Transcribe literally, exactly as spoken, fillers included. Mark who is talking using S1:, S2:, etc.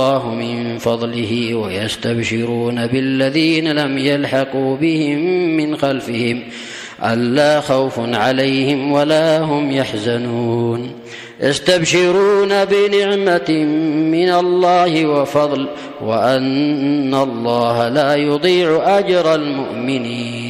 S1: الله من فضله ويستبشرون بالذين لم يلحقوا بهم من خلفهم ألا خوف عليهم ولا هم يحزنون يستبشرون بنعمة من الله وفضل وأن الله لا يضيع أجر المؤمنين.